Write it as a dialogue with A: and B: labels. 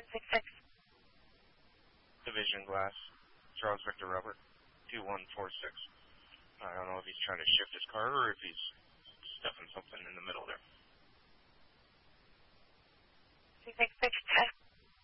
A: 766.
B: Division Glass, Charles Victor Robert, 2146. I don't know if he's trying to shift his car or if he's stuffing something in the middle there.
A: 266.